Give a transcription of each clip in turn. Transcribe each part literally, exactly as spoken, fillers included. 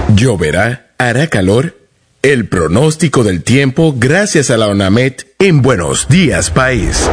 ¿Lloverá? ¿Hará calor? El pronóstico del tiempo gracias a la ONAMED en Buenos Días País.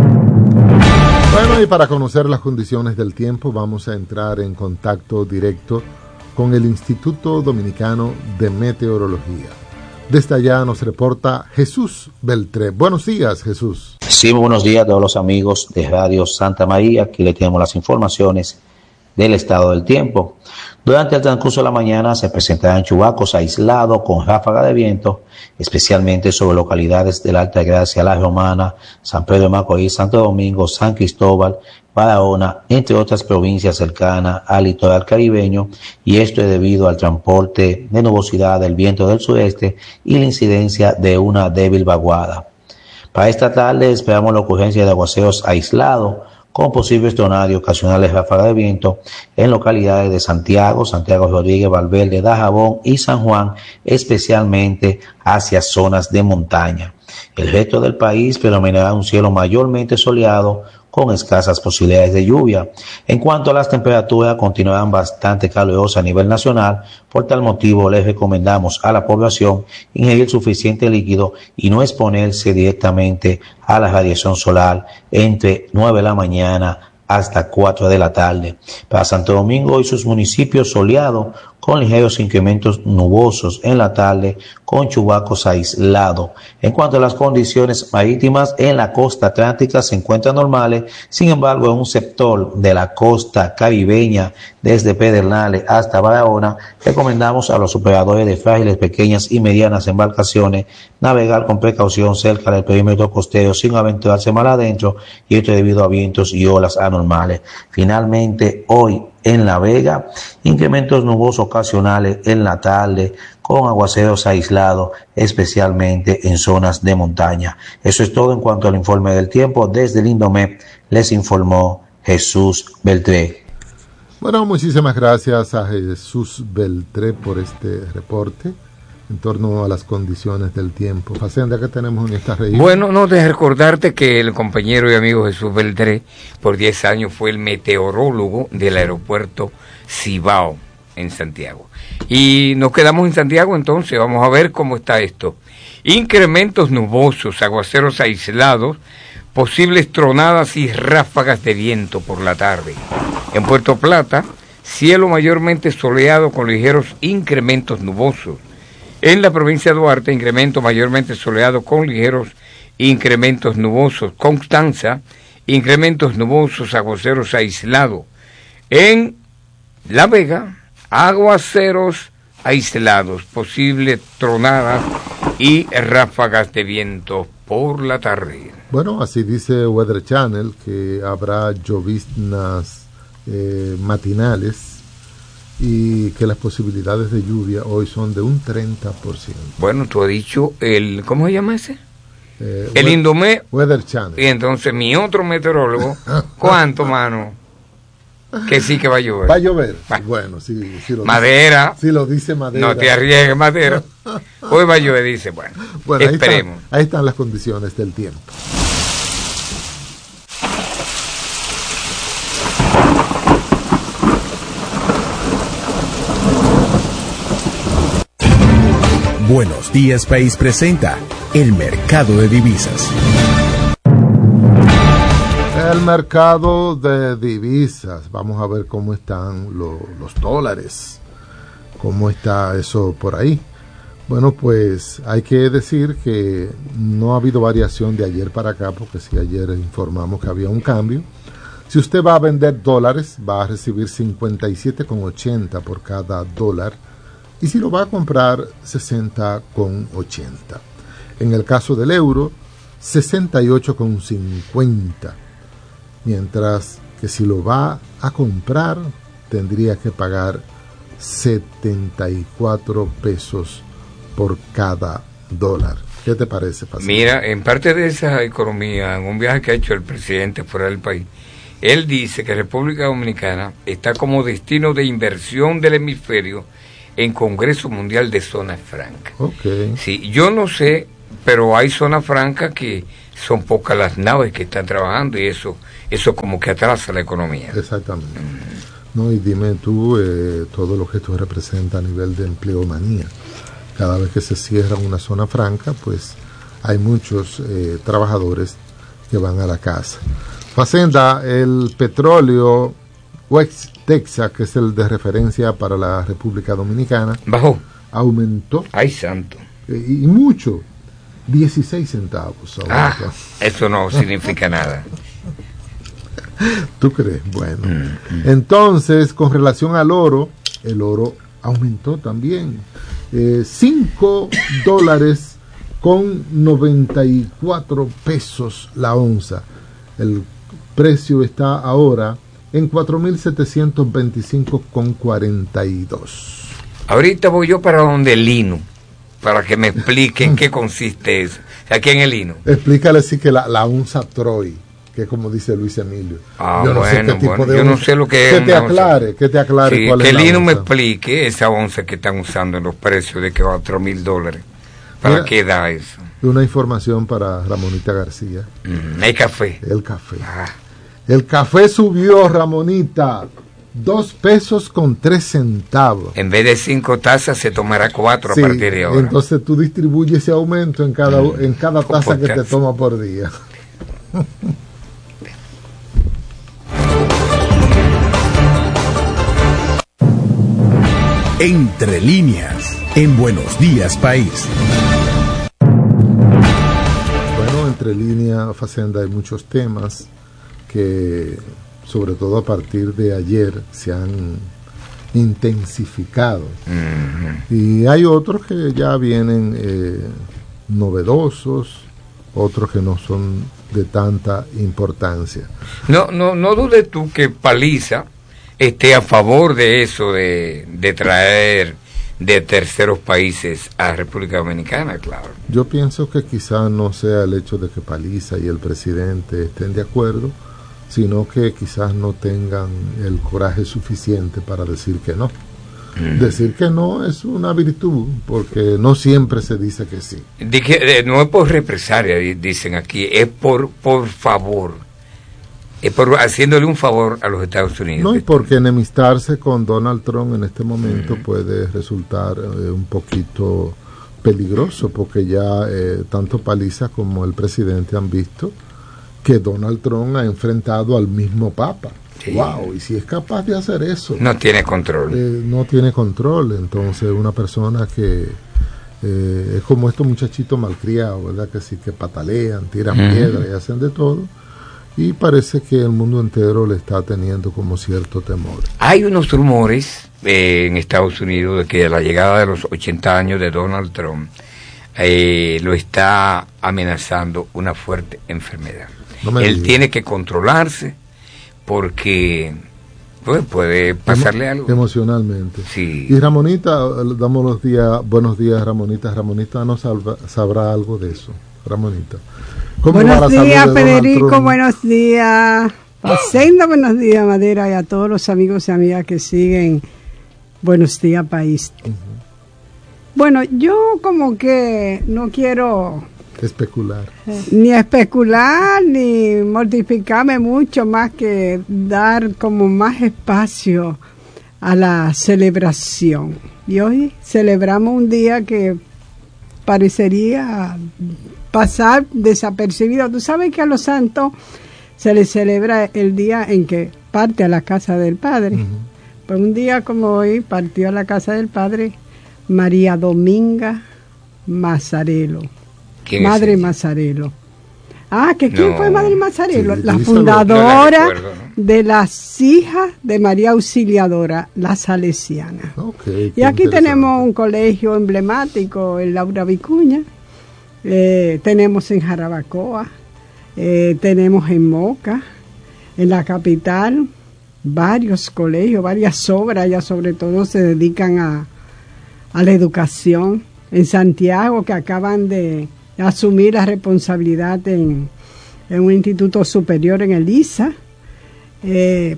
Bueno, y para conocer las condiciones del tiempo vamos a entrar en contacto directo con el Instituto Dominicano de Meteorología. Desde allá nos reporta Jesús Beltré. Buenos días, Jesús. Sí, buenos días a todos los amigos de Radio Santa María. Aquí le tenemos las informaciones del estado del tiempo. Durante el transcurso de la mañana se presentarán chubascos aislados con ráfaga de viento, especialmente sobre localidades de la Alta Gracia, La Romana, San Pedro de Macorís, Santo Domingo, San Cristóbal, Barahona, entre otras provincias cercanas al litoral caribeño, y esto es debido al transporte de nubosidad del viento del sureste y la incidencia de una débil vaguada. Para esta tarde esperamos la ocurrencia de aguaceros aislados con posibles tornados ocasionales ráfagas de viento en localidades de Santiago, Santiago Rodríguez, Valverde, Dajabón y San Juan, especialmente hacia zonas de montaña. El resto del país predominará un cielo mayormente soleado con escasas posibilidades de lluvia. En cuanto a las temperaturas, continuarán bastante calurosas a nivel nacional. Por tal motivo, les recomendamos a la población ingerir suficiente líquido y no exponerse directamente a la radiación solar entre nueve de la mañana hasta cuatro de la tarde. Para Santo Domingo y sus municipios, soleado con ligeros incrementos nubosos en la tarde con chubascos aislados. En cuanto a las condiciones marítimas, en la costa atlántica se encuentran normales. Sin embargo, en un sector de la costa caribeña, desde Pedernales hasta Barahona, recomendamos a los operadores de frágiles, pequeñas y medianas embarcaciones navegar con precaución cerca del perímetro costero sin aventurarse mal adentro, y esto debido a vientos y olas anormales. Finalmente, hoy en La Vega, incrementos nubosos ocasionales en la tarde con aguaceros aislados, especialmente en zonas de montaña. Eso es todo en cuanto al informe del tiempo. Desde el Indomet les informó Jesús Beltré. Bueno, muchísimas gracias a Jesús Beltré por este reporte en torno a las condiciones del tiempo. Facenda, ¿qué tenemos en esta región? Bueno, no de recordarte que el compañero y amigo Jesús Beltré por diez años fue el meteorólogo del aeropuerto Cibao en Santiago. Y nos quedamos en Santiago, entonces vamos a ver cómo está esto. Incrementos nubosos, aguaceros aislados, posibles tronadas y ráfagas de viento por la tarde. En Puerto Plata, cielo mayormente soleado con ligeros incrementos nubosos. En la provincia de Duarte, incremento mayormente soleado con ligeros incrementos nubosos. Constanza, incrementos nubosos, aguaceros aislados. En La Vega, aguaceros aislados, posibles tronadas y ráfagas de viento por la tarde. Bueno, así dice Weather Channel, que habrá lloviznas eh, matinales y que las posibilidades de lluvia hoy son de un treinta por ciento. Bueno, tú has dicho el, ¿cómo se llama ese? Eh, el Indomet. Weather Channel. Y entonces mi otro meteorólogo, ¿cuánto, mano? Que sí que va a llover. Va a llover. Va. Bueno, si, si lo Madera. Dice, si lo dice Madera. No te arriesgues, Madera. Hoy va a llover, dice, bueno, bueno esperemos. Ahí están, ahí están las condiciones del tiempo. Buenos Días País presenta el mercado de divisas. El mercado de divisas. Vamos a ver cómo están lo, los dólares. ¿Cómo está eso por ahí? Bueno, pues hay que decir que no ha habido variación de ayer para acá, porque si ayer informamos que había un cambio. Si usted va a vender dólares, va a recibir cincuenta y siete con ochenta por cada dólar. Y si lo va a comprar, sesenta con ochenta. En el caso del euro, sesenta y ocho con cincuenta. Mientras que si lo va a comprar, tendría que pagar setenta y cuatro pesos por cada dólar. ¿Qué te parece, Pastor? Mira, en parte de esa economía, en un viaje que ha hecho el presidente fuera del país, él dice que República Dominicana está como destino de inversión del hemisferio en Congreso Mundial de Zonas Francas. Okay. Sí, yo no sé, pero hay zonas francas que son pocas las naves que están trabajando y eso eso como que atrasa la economía. Exactamente. Mm. No, y dime tú eh, todo lo que esto representa a nivel de empleomanía. Cada vez que se cierra una zona franca, pues hay muchos eh, trabajadores que van a la casa. Facenda, el petróleo West Texas, que es el de referencia para la República Dominicana, bajó, aumentó. Ay, santo. Eh, y mucho, dieciséis centavos. Ah, eso no significa nada. ¿Tú crees? Bueno. Mm-hmm. Entonces, con relación al oro, el oro aumentó también. Eh, cinco dólares con noventa y cuatro pesos la onza. El precio está ahora en cuatro mil setecientos veinticinco con cuarenta y dos. Ahorita voy yo para donde el lino, para que me expliquen qué consiste eso. Aquí en el lino. Explícale sí que la, la onza Troy, que es como dice Luis Emilio. Ah, yo no bueno, sé qué tipo bueno, de yo no onza. sé lo que que es te una aclare, onza. que te aclare Sí, cuál que es la el lino onza. me explique esa onza que están usando en los precios de que cuatro mil dólares. ¿Para Mira, qué da eso? Una información para Ramonita García. Mm, el café. El café. Ah. El café subió, Ramonita, dos pesos con tres centavos. En vez de cinco tazas se tomará cuatro Sí, a partir de ahora. Entonces tú distribuyes ese aumento en cada, Mm. en cada taza Por que te taza. toma por día. Entre líneas, en Buenos Días País. Bueno, entre líneas, Facenda, hay muchos temas que, sobre todo a partir de ayer, se han intensificado. Mm-hmm. Y hay otros que ya vienen eh, novedosos, otros que no son de tanta importancia. No, no, no dudes tú que Paliza esté a favor de eso, de, de traer de terceros países a República Dominicana, claro. Yo pienso que quizás no sea el hecho de que Paliza y el presidente estén de acuerdo, sino que quizás no tengan el coraje suficiente para decir que no. Mm. Decir que no es una virtud, porque no siempre se dice que sí. Dije, no es por represalia, dicen aquí, es por, por favor. Es por haciéndole un favor a los Estados Unidos. No, y porque enemistarse con Donald Trump en este momento mm. puede resultar eh, un poquito peligroso, porque ya eh, tanto Paliza como el presidente han visto que Donald Trump ha enfrentado al mismo Papa. Sí. Wow, y si es capaz de hacer eso. No tiene control. Eh, no tiene control, entonces una persona que eh, es como estos muchachitos malcriados, ¿verdad? Que sí, que patalean, tiran mm. piedras y hacen de todo. Y parece que el mundo entero le está teniendo como cierto temor. Hay unos rumores eh, en Estados Unidos de que a la llegada de los ochenta años de Donald Trump eh, lo está amenazando una fuerte enfermedad. No Él digas. Tiene que controlarse porque pues, puede pasarle Emo- algo. Emocionalmente. Sí. Y Ramonita, damos los días, buenos días Ramonita. Ramonita no salva, sabrá algo de eso. Ramonita. Buenos días, Federico, buenos días, Facenda, buenos días, Madera, y a todos los amigos y amigas que siguen Buenos Días País. Uh-huh. Bueno, yo como que no quiero especular. Eh, ni especular, ni mortificarme mucho, más que dar como más espacio a la celebración. Y hoy celebramos un día que parecería pasar desapercibido. Tú sabes que a los santos se les celebra el día en que parte a la casa del Padre. Uh-huh. Pues un día como hoy partió a la casa del Padre María Dominga Mazzarello, Madre es Mazzarello. Ah, ¿que quién no. fue Madre Mazzarello? Sí, la fundadora no la recuerdo, ¿no? de las hijas de María Auxiliadora, la Salesiana. Okay, y aquí tenemos un colegio emblemático, el Laura Vicuña. Eh, tenemos en Jarabacoa, eh, tenemos en Moca, en la capital, varios colegios, varias obras, ya sobre todo se dedican a, a la educación. En Santiago, que acaban de asumir la responsabilidad en, en un instituto superior en el I S A, eh,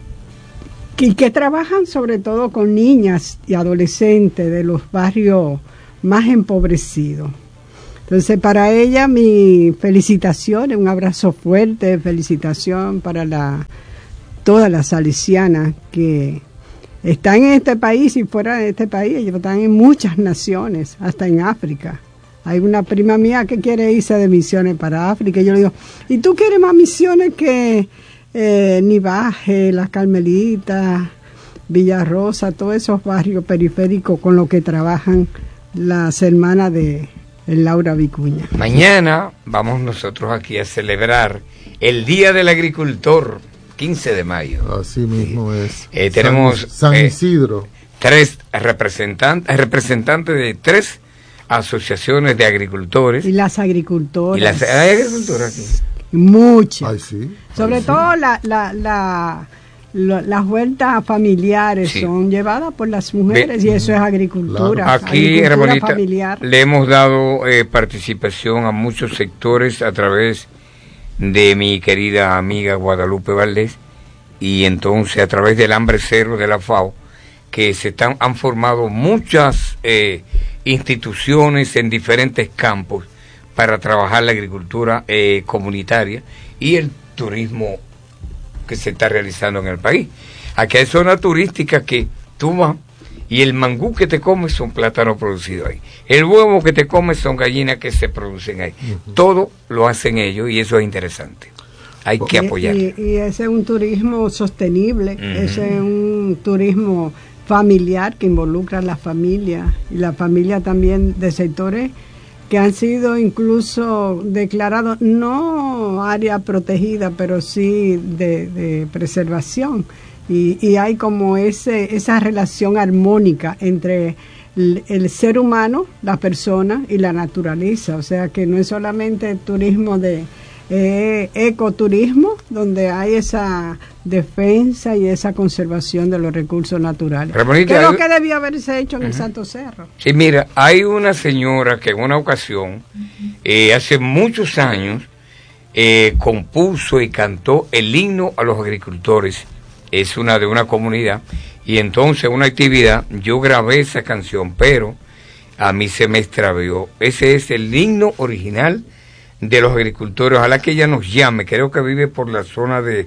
y que trabajan sobre todo con niñas y adolescentes de los barrios más empobrecidos. Entonces, para ella, mi felicitación, un abrazo fuerte, felicitación para la todas las salesianas que están en este país y fuera de este país, ellos están en muchas naciones, hasta en África. Hay una prima mía que quiere irse de misiones para África, y yo le digo, ¿y tú quieres más misiones que eh, Nivaje, Las Carmelitas, Villarrosa, todos esos barrios periféricos con los que trabajan las hermanas de Laura Vicuña? Mañana vamos nosotros aquí a celebrar el Día del Agricultor, quince de mayo. Así mismo es. Eh, tenemos San, San Isidro. Eh, tres representantes, representantes de tres asociaciones de agricultores. Y las agricultoras. ¿Y las hay agricultoras aquí? Muchas. Ay, sí. Sobre Ay, todo sí. la, la, la, la, las vueltas familiares Sí. son llevadas por las mujeres. Be, y eso es agricultura. Claro. Aquí, agricultura hermanita, familiar. le hemos dado eh, participación a muchos sectores a través de mi querida amiga Guadalupe Valdés, y entonces a través del Hambre Cero de la FAO, que se están, han formado muchas eh, instituciones en diferentes campos para trabajar la agricultura eh, comunitaria y el turismo que se está realizando en el país. Aquí hay zonas turísticas que tú vas y el mangú que te comes son plátanos producidos ahí. El huevo que te comes son gallinas que se producen ahí. Uh-huh. Todo lo hacen ellos y eso es interesante. Hay que apoyar. Y, y, y ese es un turismo sostenible, uh-huh. Ese es un turismo familiar que involucra a la familia y la familia también de sectores que han sido incluso declarados no área protegida, pero sí de, de preservación. Y, y hay como ese esa relación armónica entre el, el ser humano, la persona y la naturaleza. O sea que no es solamente turismo de eh, ecoturismo, donde hay esa defensa y esa conservación de los recursos naturales. Bonita, que es lo que debió haberse hecho en uh-huh. el Santo Cerro. Sí, mira, hay una señora que en una ocasión, uh-huh. eh, hace muchos años, eh, compuso y cantó el himno a los agricultores. Es una de una comunidad, y entonces una actividad, yo grabé esa canción, pero a mí se me extravió. Ese es el himno original de los agricultores. Ojalá que ella nos llame, creo que vive por la zona de,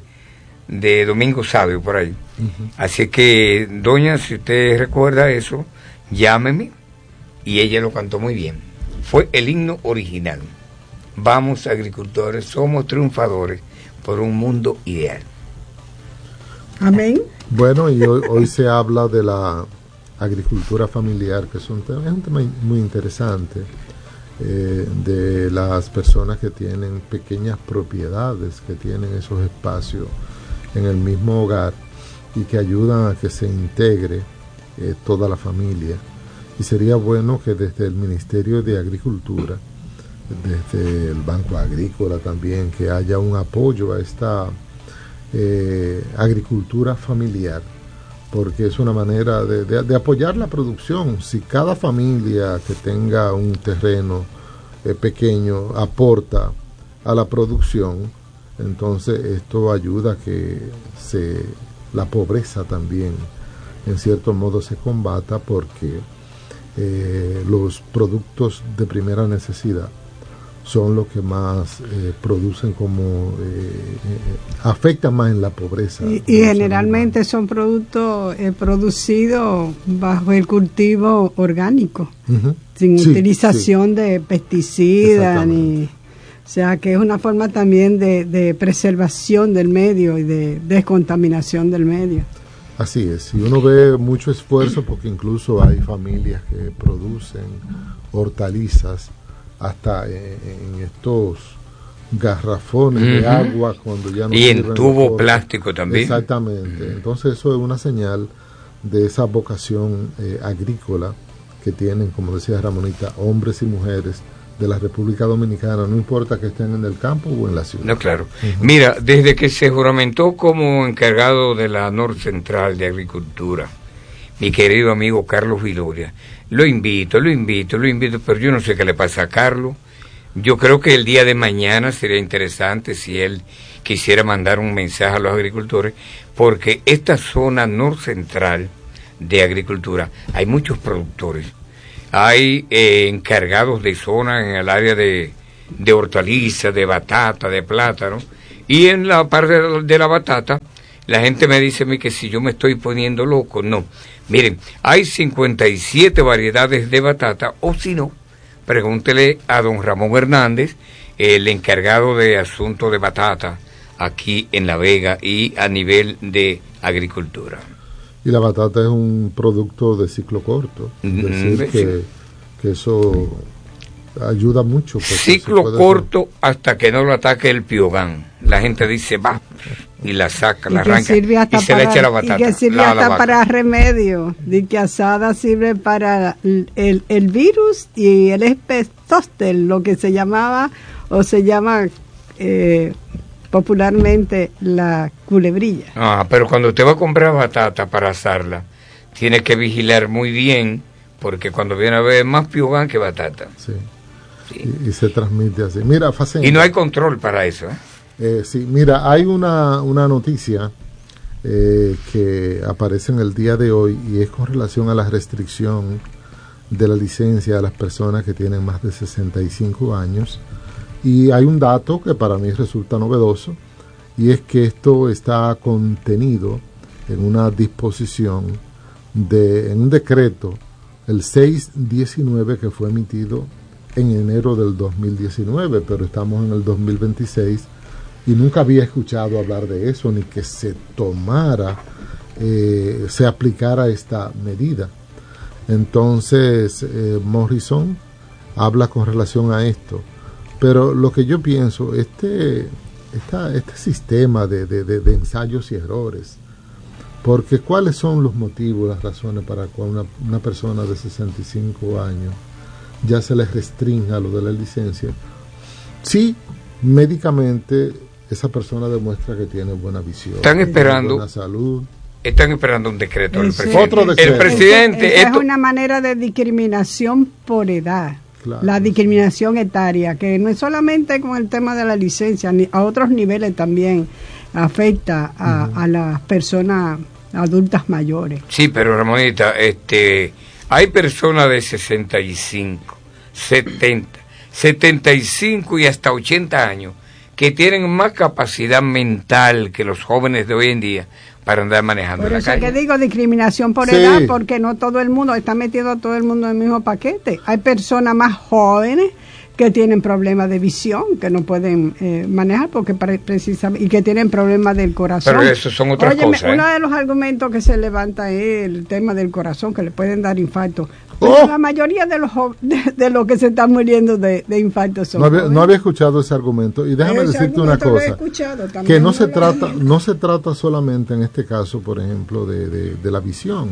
de Domingo Sabio, por ahí. Uh-huh. Así que, doña, si usted recuerda eso, llámeme, y ella lo cantó muy bien. Fue el himno original. Vamos, agricultores, somos triunfadores por un mundo ideal. Amén. Bueno, y hoy, hoy se habla de la agricultura familiar, que es un tema, es un tema muy interesante, eh, de las personas que tienen pequeñas propiedades, que tienen esos espacios en el mismo hogar y que ayudan a que se integre eh, toda la familia. Y sería bueno que desde el Ministerio de Agricultura, desde el Banco Agrícola también, que haya un apoyo a esta Eh, agricultura familiar, porque es una manera de, de, de apoyar la producción. Si cada familia que tenga un terreno eh, pequeño aporta a la producción, entonces esto ayuda a que se, la pobreza también en cierto modo se combata, porque eh, los productos de primera necesidad son los que más eh, producen como eh, eh, afectan más en la pobreza. Y, y generalmente son productos eh, producidos bajo el cultivo orgánico, uh-huh. sin sí, utilización sí. de pesticidas, ni, o sea que es una forma también de, de preservación del medio y de descontaminación del medio. Así es, y uno ve mucho esfuerzo, porque incluso hay familias que producen hortalizas hasta en, en estos garrafones uh-huh. de agua cuando ya no y en tubo plástico también. Exactamente. Uh-huh. Entonces eso es una señal de esa vocación eh, agrícola que tienen, como decía Ramonita, hombres y mujeres de la República Dominicana, no importa que estén en el campo o en la ciudad. No, claro. Uh-huh. Mira, desde que se juramentó como encargado de la Norte Central de Agricultura, mi querido amigo Carlos Viloria, lo invito, lo invito, lo invito, pero yo no sé qué le pasa a Carlos. Yo creo que el día de mañana sería interesante si él quisiera mandar un mensaje a los agricultores, porque esta zona norcentral de agricultura hay muchos productores. Hay eh, encargados de zona en el área de, de hortalizas, de batata, de plátano, y en la parte de la batata La gente me dice a mí que si yo me estoy poniendo loco, no. Miren, hay cincuenta y siete variedades de batata, o si no, pregúntele a don Ramón Hernández, el encargado de asuntos de batata aquí en La Vega y a nivel de agricultura. Y la batata es un producto de ciclo corto, es decir, mm, que, que eso ayuda mucho. Ciclo corto ser... hasta que no lo ataque el piogán. La gente dice, va, y la saca, la arranca, y se para, le echa la batata. Y que sirve la, hasta la para remedio, de que asada sirve para el, el, el virus y el espestóster, lo que se llamaba, o se llama eh, popularmente la culebrilla. Ah, pero cuando usted va a comprar batata para asarla, tiene que vigilar muy bien, porque cuando viene a ver más piogán que batata. Sí. Sí. Y, y se transmite así. Mira, y no hay control para eso, ¿eh? Eh, sí, mira, hay una, una noticia eh, que aparece en el día de hoy y es con relación a la restricción de la licencia a las personas que tienen más de sesenta y cinco años, y hay un dato que para mí resulta novedoso, y es que esto está contenido en una disposición de, en un decreto, el seiscientos diecinueve, que fue emitido en enero del dos mil diecinueve, pero estamos en el dos mil veintiséis y nunca había escuchado hablar de eso, ni que se tomara, eh, se aplicara esta medida. Entonces, eh, Morrison habla con relación a esto. Pero lo que yo pienso, este, esta, este sistema de, de, de, de ensayos y errores, porque ¿cuáles son los motivos, las razones para que una, una persona de sesenta y cinco años ya se les restrinja lo de la licencia? Sí, médicamente esa persona demuestra que tiene buena visión, están esperando buena salud. Están esperando un decreto del Ese, presidente. Otro decreto. El presidente. Esa esto, es una manera de discriminación por edad. Claro, la discriminación etaria, que no es solamente con el tema de la licencia, ni a otros niveles también afecta a, uh-huh. a las personas adultas mayores. Sí, pero Ramonita, este, hay personas de sesenta y cinco, setenta, setenta y cinco y hasta ochenta años que tienen más capacidad mental que los jóvenes de hoy en día para andar manejando por la eso calle. Que digo discriminación por sí. edad, porque no todo el mundo está metiendo a todo el mundo en el mismo paquete. Hay personas más jóvenes que tienen problemas de visión, que no pueden eh, manejar porque precisamente, y que tienen problemas del corazón. Pero eso son otras Óyeme, cosas. ¿eh? Uno de los argumentos que se levanta es el tema del corazón, que le pueden dar infarto. Oh. La mayoría de los de, de los que se están muriendo de, de infarto son no había, no había escuchado ese argumento, y déjame ese decirte una cosa, que no se trata no se trata solamente en este caso, por ejemplo, de, de, de la visión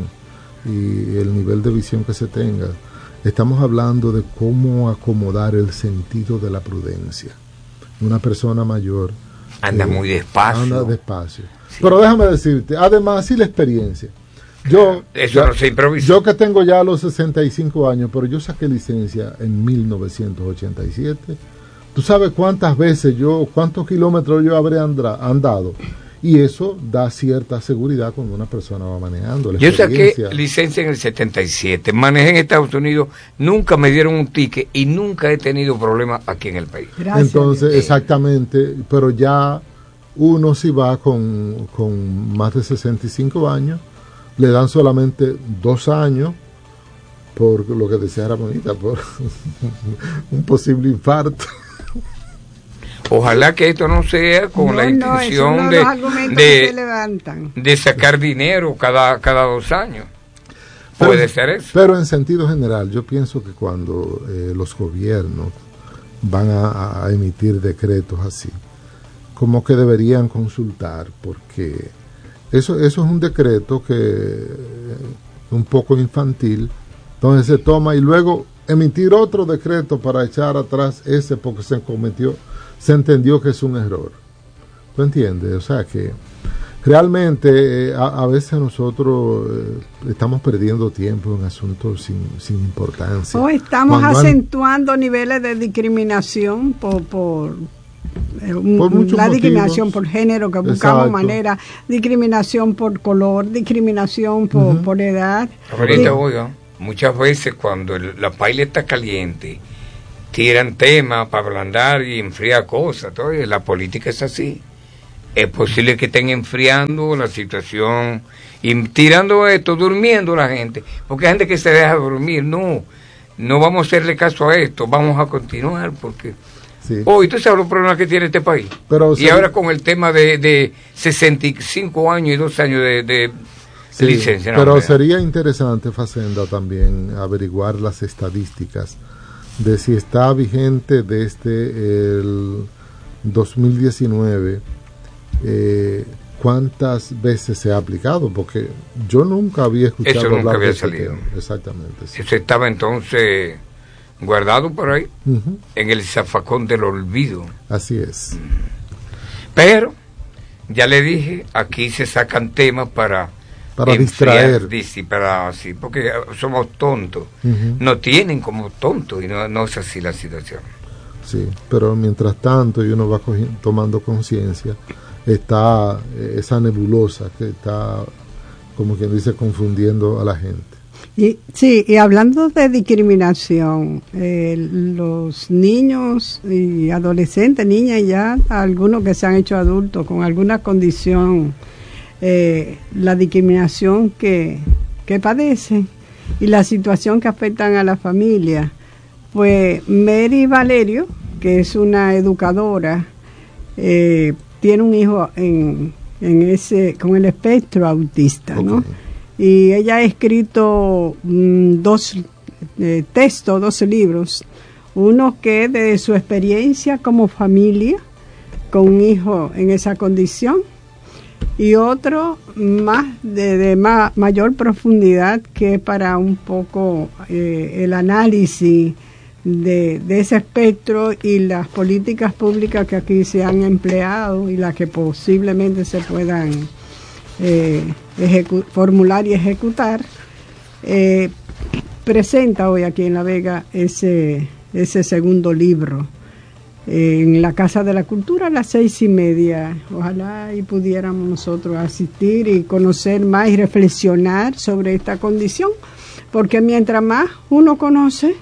y el nivel de visión que se tenga. Estamos hablando de cómo acomodar el sentido de la prudencia. Una persona mayor anda muy despacio. Anda despacio. Sí. Pero déjame decirte, además, sí, la experiencia. Yo, Eso ya, no se improvisa. Yo que tengo ya los sesenta y cinco años, pero yo saqué licencia en mil novecientos ochenta y siete. ¿Tú sabes cuántas veces yo, cuántos kilómetros yo habré andra, andado? Y eso da cierta seguridad cuando una persona va manejando. La yo saqué licencia en el setenta y siete, manejé en Estados Unidos, nunca me dieron un ticket y nunca he tenido problemas aquí en el país. Gracias. Entonces, exactamente, pero ya uno si va con, con más de sesenta y cinco años, le dan solamente dos años por lo que decía Ramonita, por un posible infarto. Ojalá que esto no sea con no, la intención no, de, de, de sacar dinero cada, cada dos años. Pero, Puede ser eso. Pero en sentido general, yo pienso que cuando eh, los gobiernos van a, a emitir decretos así, como que deberían consultar, porque eso, eso es un decreto que eh, un poco infantil, entonces se toma y luego emitir otro decreto para echar atrás ese porque se cometió, se entendió que es un error. ¿Tú entiendes? O sea que realmente eh, a, a veces nosotros eh, estamos perdiendo tiempo en asuntos sin, sin importancia. O estamos Cuando acentuando han... niveles de discriminación por... por... Por la discriminación motivos. por género, que buscamos Exacto. manera, discriminación por color, discriminación por, uh-huh. por edad. Ahorita, oiga, muchas veces cuando el, la paila está caliente, tiran temas para ablandar y enfriar cosas. Todo, la política es así. es posible que estén enfriando la situación y tirando esto, durmiendo la gente, porque hay gente que se deja dormir. No, no vamos a hacerle caso a esto, vamos a continuar, porque sí. Hoy tú sabes los problemas que tiene este país. Pero, y sería, ahora con el tema de, de sesenta y cinco años y dos años de, de, sí, de licencia. No, pero sería interesante, Facenda, también averiguar las estadísticas de si está vigente desde el dos mil diecinueve, eh, cuántas veces se ha aplicado, porque yo nunca había escuchado eso nunca hablar había de ese salido. tema. Exactamente. Sí. Eso estaba entonces guardado por ahí, uh-huh, en el zafacón del olvido. Así es. Pero ya le dije, aquí se sacan temas para para distraer, dice, para sí, porque somos tontos. Uh-huh. No tienen como tontos y no, no es así la situación. Sí, pero mientras tanto y uno va cogiendo, tomando conciencia, está eh, esa nebulosa que está, como quien dice, confundiendo a la gente. Y, sí, y hablando de discriminación, eh, los niños y adolescentes, niñas y ya algunos que se han hecho adultos con alguna condición, eh, la discriminación que, que padecen y la situación que afectan a la familia. Pues Mary Valerio, que es una educadora, eh, tiene un hijo en, en ese con el espectro autista, ¿no? Okay. Y ella ha escrito mmm, dos eh, textos, dos libros. Uno que es de su experiencia como familia con un hijo en esa condición, y otro más de, de ma, mayor profundidad, que es para un poco eh, el análisis de, de ese espectro y las políticas públicas que aquí se han empleado y las que posiblemente se puedan eh, ejecu- formular y ejecutar. Eh, presenta hoy aquí en La Vega ese, ese segundo libro eh, en la Casa de la Cultura a las seis y media. Ojalá y pudiéramos nosotros asistir y conocer más y reflexionar sobre esta condición, porque mientras más uno conoce,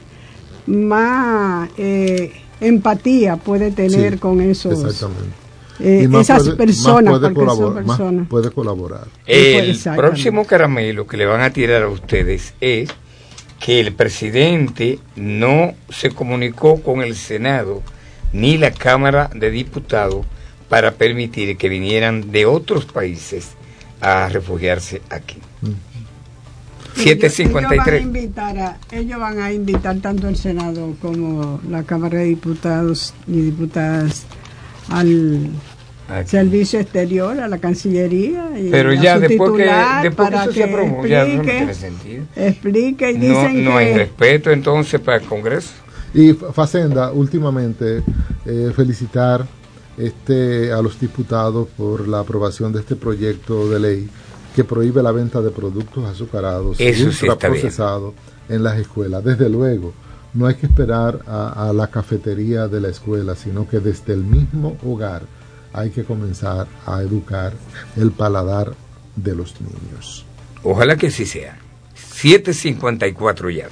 más eh, empatía puede tener, sí, con esos eh, esas puede, personas, más puede, colaborar, personas. Más puede colaborar. El próximo caramelo que le van a tirar a ustedes es que el presidente no se comunicó con el Senado ni la Cámara de Diputados para permitir que vinieran de otros países a refugiarse aquí. Mm. siete cincuenta y tres. Ellos van a invitar a, ellos van a invitar tanto el Senado como la Cámara de Diputados y Diputadas al aquí. Servicio Exterior, a la Cancillería. Y pero ya después que, después que eso que se aprobó, ya no tiene sentido. Explique y no, dicen no que... hay respeto entonces para el Congreso. Y Facenda, últimamente, eh, felicitar este a los diputados por la aprobación de este proyecto de ley que prohíbe la venta de productos azucarados y ultraprocesados en las escuelas. Desde luego, no hay que esperar a, a la cafetería de la escuela, sino que desde el mismo hogar hay que comenzar a educar el paladar de los niños. Ojalá que así sea. siete cincuenta y cuatro ya.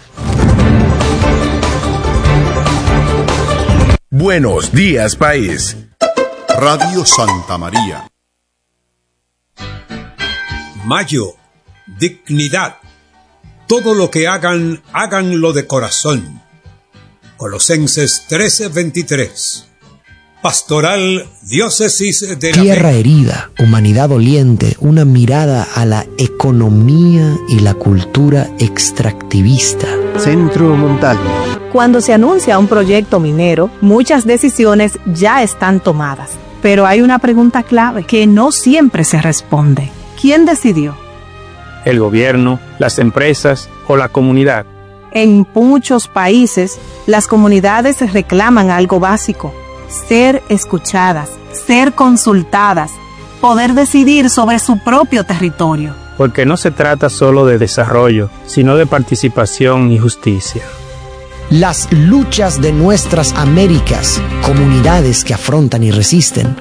Buenos días, país. Radio Santa María. Mayo, dignidad. Todo lo que hagan, háganlo de corazón. Colosenses trece veintitrés. Pastoral Diócesis de la Tierra herida, humanidad doliente, una mirada a la economía y la cultura extractivista. Centro Montalvo. Cuando se anuncia un proyecto minero, muchas decisiones ya están tomadas. Pero hay una pregunta clave que no siempre se responde. ¿Quién decidió? El gobierno, las empresas o la comunidad. En muchos países, las comunidades reclaman algo básico: ser escuchadas, ser consultadas, poder decidir sobre su propio territorio. Porque no se trata solo de desarrollo, sino de participación y justicia. Las luchas de nuestras Américas, comunidades que afrontan y resisten.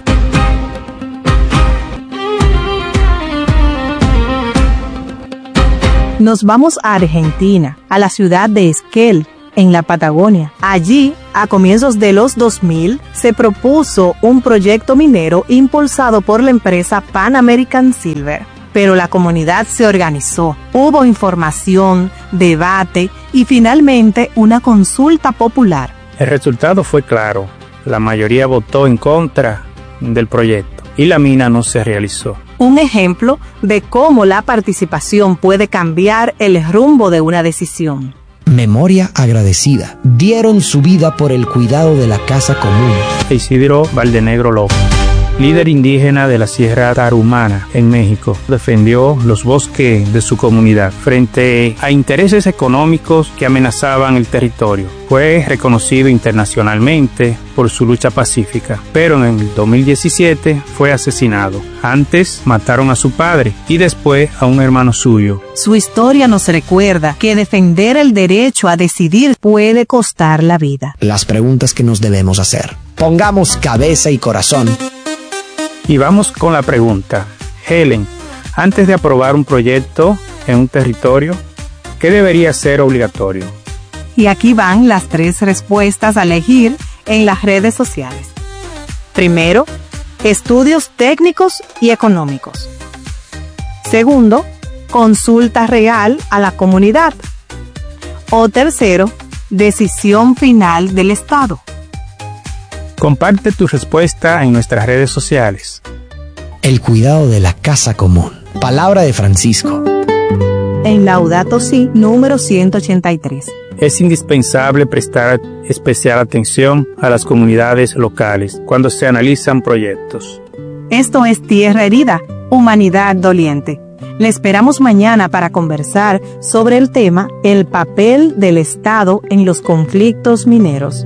Nos vamos a Argentina, a la ciudad de Esquel, en la Patagonia. Allí, a comienzos de los dos mil, se propuso un proyecto minero impulsado por la empresa Pan American Silver. Pero la comunidad se organizó, hubo información, debate y finalmente una consulta popular. El resultado fue claro. La mayoría votó en contra del proyecto y la mina no se realizó. Un ejemplo de cómo la participación puede cambiar el rumbo de una decisión. Memoria agradecida. Dieron su vida por el cuidado de la casa común. Isidro Valdenegro López, líder indígena de la Sierra Tarahumara en México, defendió los bosques de su comunidad frente a intereses económicos que amenazaban el territorio. Fue reconocido internacionalmente por su lucha pacífica, pero en el dos mil diecisiete fue asesinado. Antes mataron a su padre y después a un hermano suyo. Su historia nos recuerda que defender el derecho a decidir puede costar la vida. Las preguntas que nos debemos hacer. Pongamos cabeza y corazón. Y vamos con la pregunta. Helen, antes de aprobar un proyecto en un territorio, ¿qué debería ser obligatorio? Y aquí van las tres respuestas a elegir en las redes sociales. Primero, estudios técnicos y económicos. Segundo, consulta real a la comunidad. O tercero, decisión final del Estado. Comparte tu respuesta en nuestras redes sociales. El cuidado de la casa común. Palabra de Francisco. En Laudato Si, número ciento ochenta y tres. Es indispensable prestar especial atención a las comunidades locales cuando se analizan proyectos. Esto es Tierra Herida, Humanidad Doliente. Le esperamos mañana para conversar sobre el tema El papel del Estado en los conflictos mineros.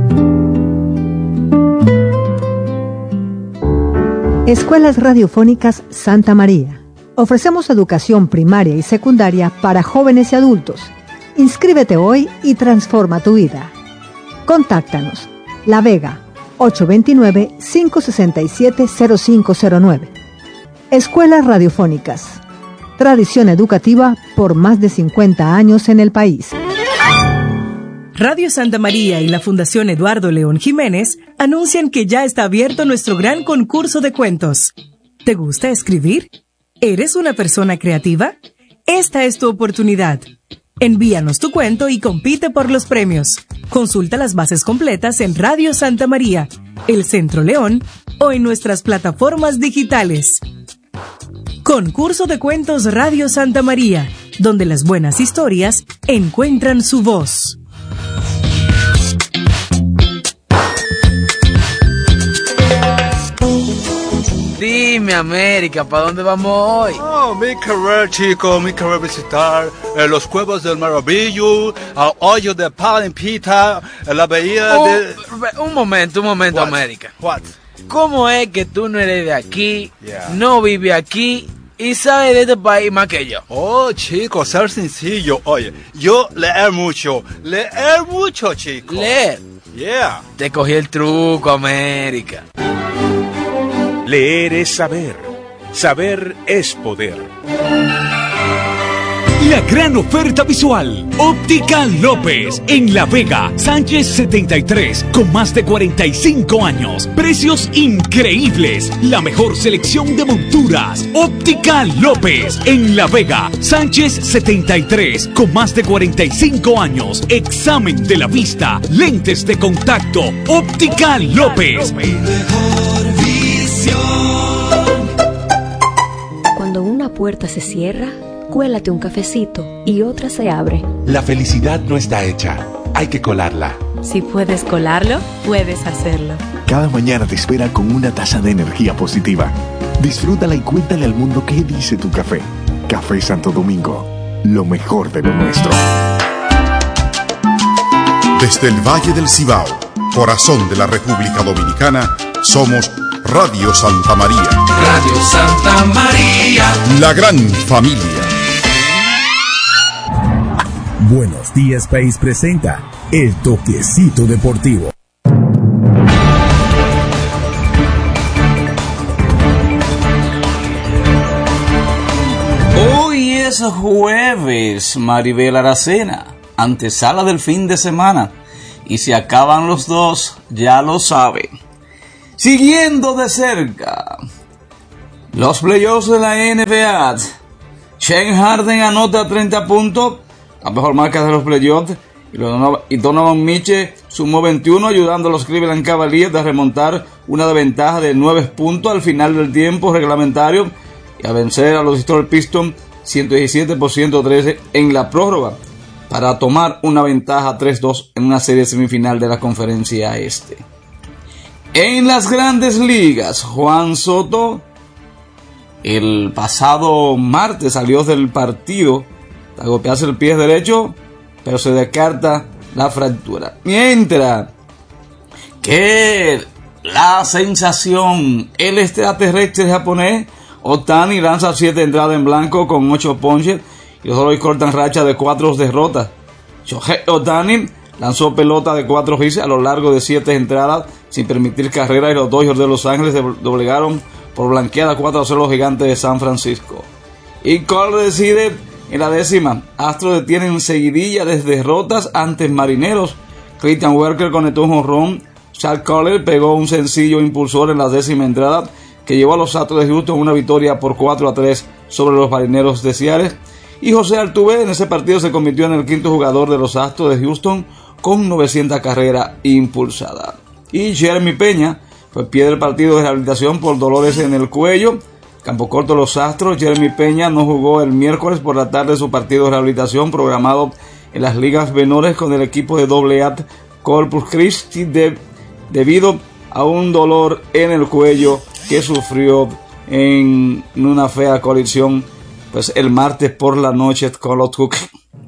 Escuelas Radiofónicas Santa María. Ofrecemos educación primaria y secundaria para jóvenes y adultos. Inscríbete hoy y transforma tu vida. Contáctanos. La Vega, ocho dos nueve, cinco seis siete, cero cinco cero nueve. Escuelas Radiofónicas. Tradición educativa por más de cincuenta años en el país. Radio Santa María y la Fundación Eduardo León Jiménez anuncian que ya está abierto nuestro gran concurso de cuentos. ¿Te gusta escribir? ¿Eres una persona creativa? Esta es tu oportunidad. Envíanos tu cuento y compite por los premios. Consulta las bases completas en Radio Santa María, El Centro León o en nuestras plataformas digitales. Concurso de Cuentos Radio Santa María, donde las buenas historias encuentran su voz. Dime, América, ¿para dónde vamos hoy? Oh, mi querer, chico, mi querer visitar eh, los Cuevos del Maravillo, al hoyo de Palimpita, eh, la bahía oh, de... Un momento, un momento, What? América. What? ¿Cómo es que tú no eres de aquí, Yeah. no vives aquí y sabes de este país más que yo? Oh, chico, ser sencillo. Oye, yo leer mucho, leer mucho, chico. ¿Leer? Yeah. Te cogí el truco, América. Leer es saber. Saber es poder. La gran oferta visual. Óptica López. En La Vega, Sánchez setenta y tres. Con más de cuarenta y cinco años. Precios increíbles. La mejor selección de monturas. Óptica López. En La Vega, Sánchez setenta y tres. Con más de cuarenta y cinco años. Examen de la vista. Lentes de contacto. Óptica López. Cuando una puerta se cierra, cuélate un cafecito y otra se abre. La felicidad no está hecha, hay que colarla. Si puedes colarlo, puedes hacerlo. Cada mañana te espera con una taza de energía positiva. Disfrútala y cuéntale al mundo qué dice tu café. Café Santo Domingo, lo mejor de lo nuestro. Desde el Valle del Cibao, corazón de la República Dominicana, somos Radio Santa María. Radio Santa María. La gran familia. Buenos Días País presenta El Toquecito Deportivo. Hoy es jueves, Maribel Aracena. antesala del fin de semana. Y si acaban los dos, ya lo saben. Siguiendo de cerca los playoffs de la N B A. James Harden anota treinta puntos, la mejor marca de los playoffs. Y Donovan Mitchell sumó veintiuno, ayudando a los Cleveland Cavaliers a remontar una ventaja de nueve puntos al final del tiempo reglamentario y a vencer a los Detroit Pistons ciento diecisiete por ciento trece en la prórroga para tomar una ventaja tres dos en una serie semifinal de la Conferencia Este. En las Grandes Ligas, Juan Soto el pasado martes salió del partido a golpearse el pie derecho, pero se descarta la fractura. Mientras que la sensación, el extraterrestre japonés Ohtani lanza siete entradas en blanco con ocho ponches y los Dodgers cortan racha de cuatro derrotas. Shohei Ohtani lanzó pelota de cuatro hits a lo largo de siete entradas sin permitir carrera y los Dodgers de Los Ángeles doblegaron por blanqueada cuatro a cero los Gigantes de San Francisco. Y Cole decide en la décima. Astros detienen seguidilla de derrotas ante Marineros. Christian Walker conectó un jonrón. Chad Collier pegó un sencillo impulsor en la décima entrada que llevó a los Astros de Houston una victoria por cuatro a tres sobre los Marineros de Seattle. Y José Altuve en ese partido se convirtió en el quinto jugador de los Astros de Houston con novecientas carreras impulsadas. Y Jeremy Peña fue pie del partido de rehabilitación por dolores en el cuello. Campo corto los Astros. Jeremy Peña no jugó el miércoles por la tarde su partido de rehabilitación programado en las ligas menores con el equipo de doble A Corpus Christi de, debido a un dolor en el cuello que sufrió en una fea colisión pues el martes por la noche con los Cooks.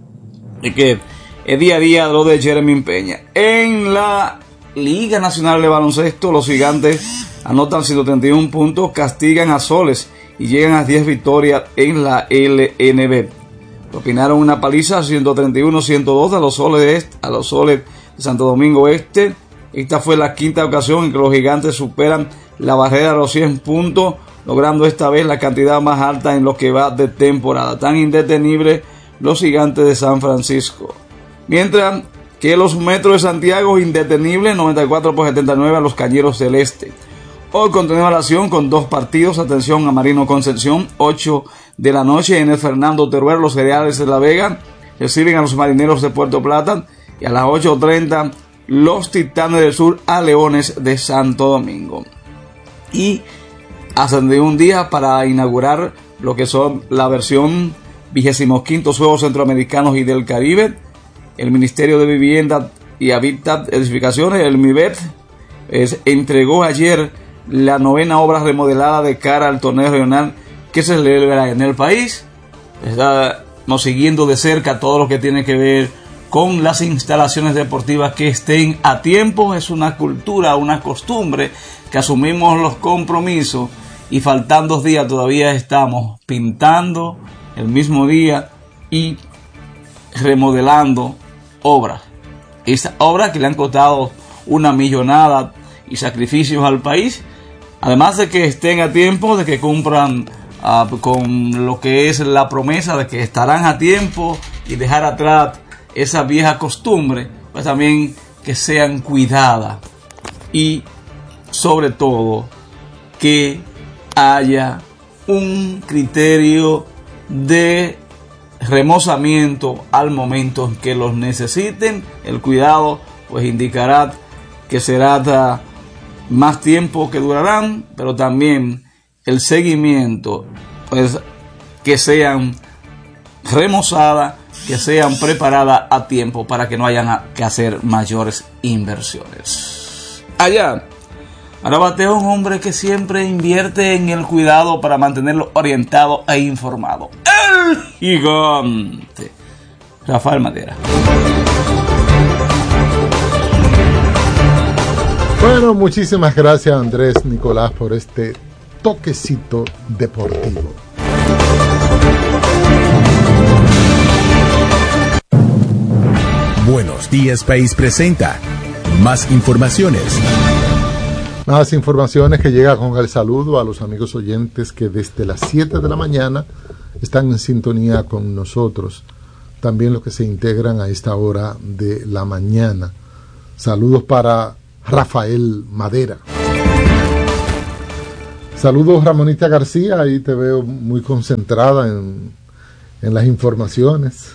Y que es día a día lo de Jeremy Peña. En la Liga Nacional de Baloncesto, los Gigantes anotan ciento treinta y uno puntos, castigan a Soles y llegan a diez victorias en la L N B. Propinaron una paliza ciento treinta y uno a ciento dos a los Soles de, este, a los Soles de Santo Domingo Este. Esta fue la quinta ocasión en que los Gigantes superan la barrera de los cien puntos, logrando esta vez la cantidad más alta en lo que va de temporada. Tan indetenibles los Gigantes de San Francisco. Mientras que los Metros de Santiago indetenibles noventa y cuatro por setenta y nueve a los Cañeros del Este. Hoy continúa la acción con dos partidos. Atención a Marino Concepción, ocho de la noche en el Fernando Teruel. Los Cereales de La Vega reciben a los Marineros de Puerto Plata. Y a las ocho treinta los Titanes del Sur a Leones de Santo Domingo. Y ascendió un día para inaugurar lo que son la versión vigésimo quinto Juegos Centroamericanos y del Caribe. El Ministerio de Vivienda y Hábitat Edificaciones, el MIBET, es, entregó ayer la novena obra remodelada de cara al torneo regional que se celebra en el país. Estamos siguiendo de cerca todo lo que tiene que ver con las instalaciones deportivas que estén a tiempo. Es una cultura, una costumbre que asumimos los compromisos y faltando dos días todavía estamos pintando el mismo día y remodelando obras. Estas obras que le han costado una millonada y sacrificios al país, además de que estén a tiempo, de que cumplan uh, con lo que es la promesa de que estarán a tiempo y dejar atrás esa vieja costumbre, pues también que sean cuidadas y sobre todo que haya un criterio de remozamiento al momento en que los necesiten. El cuidado pues indicará que será más tiempo que durarán, pero también el seguimiento pues que sean remozadas, que sean preparadas a tiempo para que no hayan que hacer mayores inversiones. Allá ahora bateo un hombre que siempre invierte en el cuidado para mantenerlo orientado e informado. El gigante Rafael Madera. Bueno, muchísimas gracias Andrés Nicolás por este toquecito deportivo. Buenos Días País presenta más informaciones. Más informaciones que llega con el saludo a los amigos oyentes que desde las siete de la mañana están en sintonía con nosotros también los que se integran a esta hora de la mañana. Saludos para Rafael Madera. Saludos Ramonita García, ahí te veo muy concentrada en, en las informaciones.